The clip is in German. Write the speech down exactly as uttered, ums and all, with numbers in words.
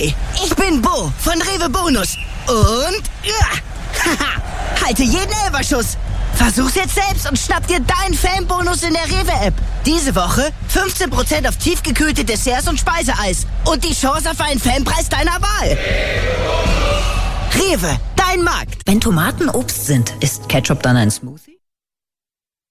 Hi, ich bin Bo von Rewe Bonus. Und ja, haha, halte jeden Elberschuss. Versuch's jetzt selbst und schnapp dir deinen Fanbonus in der Rewe-App. Diese Woche fünfzehn Prozent auf tiefgekühlte Desserts und Speiseeis. Und die Chance auf einen Fanpreis deiner Wahl. Rewe, dein Markt. Wenn Tomaten Obst sind, ist Ketchup dann ein Smoothie?